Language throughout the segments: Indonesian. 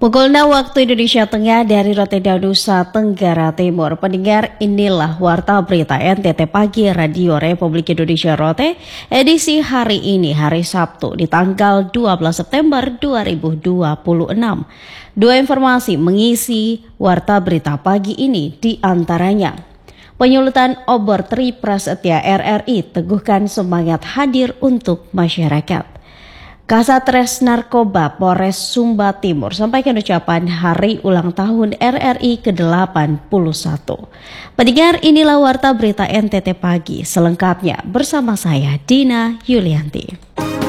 Pukul 6 waktu Indonesia Tengah dari Rotterdam, Nusa Tenggara Timur. Pendengar, inilah Warta Berita NTT Pagi Radio Republik Indonesia Rote, edisi hari ini, hari Sabtu, di tanggal 12 September 2026. Dua informasi mengisi Warta Berita Pagi ini, di antaranya penyulutan obor Tri Prasetya RRI teguhkan semangat hadir untuk masyarakat. Kasatres Narkoba Polres Sumba Timur sampaikan ucapan hari ulang tahun RRI ke-81. Pendengar, inilah Warta Berita NTT Pagi. Selengkapnya bersama saya Dina Yulianti.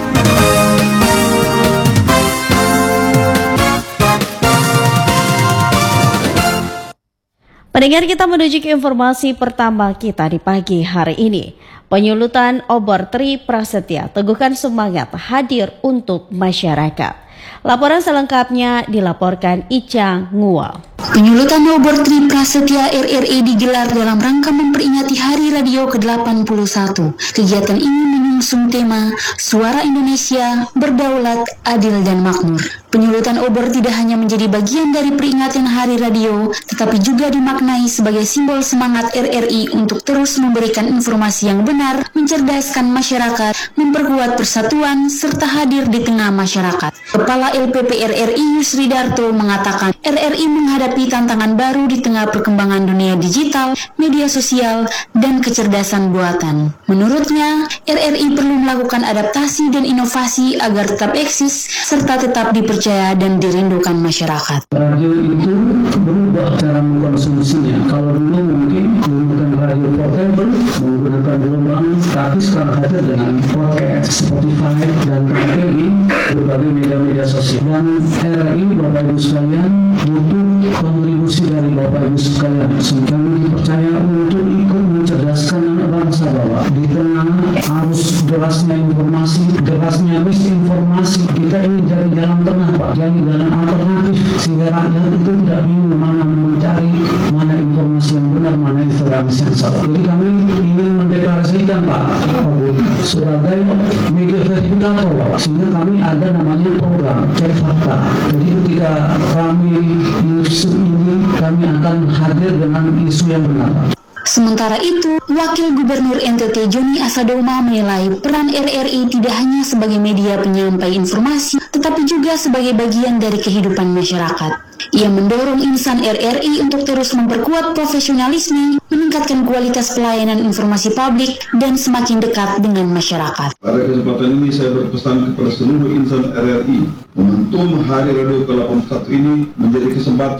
Pendengar, kita menuju ke informasi pertama kita di pagi hari ini. Penyulutan obor Tri Prasetya teguhkan semangat hadir untuk masyarakat. Laporan selengkapnya dilaporkan Ica Ngual. Penyulutan obor Tri Prasetya RRI digelar dalam rangka memperingati Hari Radio ke-81. Kegiatan ini mengusung tema Suara Indonesia, Berdaulat, Adil dan Makmur. Penyulutan obor tidak hanya menjadi bagian dari peringatan Hari Radio, tetapi juga dimaknai sebagai simbol semangat RRI untuk terus memberikan informasi yang benar, mencerdaskan masyarakat, memperkuat persatuan, serta hadir di tengah masyarakat. Kepala LPP RRI Yusri Darto mengatakan RRI menghadapi tantangan baru di tengah perkembangan dunia digital, media sosial, dan kecerdasan buatan. Menurutnya, RRI perlu melakukan adaptasi dan inovasi agar tetap eksis, serta tetap dipercaya dan dirindukan masyarakat. Radio itu berubah cara mengkonsumsinya. Kalau dulu mungkin menggunakan radio portable, menggunakan gelombang, tapi sekarang hadir dengan podcast, Spotify, dan di berbagai media sosial. Dan RRI, Bapak Ibu sekalian, butuh kontribusi dari Bapak Ibu sekalian. Kami dipercaya untuk ikut mencerdaskan anak bangsa bahwa di tengah arus derasnya informasi, derasnya misinformasi, kita ingin cari jalan tengah, Pak. Jadi jalan alternatif sehingga rakyat itu tidak bingung mana mencari, mana informasi yang benar, mana informasi yang salah. Jadi kami ingin mendeklarasikan, Pak, sebagai media verifikator, Pak, sehingga kami ada namanya program cek fakta. Jadi ketika kami isu ini, kami akan hadir dengan isu yang benar. Sementara itu, Wakil Gubernur NTT Joni Asadoma menilai peran RRI tidak hanya sebagai media penyampai informasi, tetapi juga sebagai bagian dari kehidupan masyarakat. Ia mendorong insan RRI untuk terus memperkuat profesionalisme, meningkatkan kualitas pelayanan informasi publik, dan semakin dekat dengan masyarakat. Pada kesempatan ini saya berpesan kepada seluruh insan RRI, momentum Hari Radio ke-81 ini menjadi kesempatan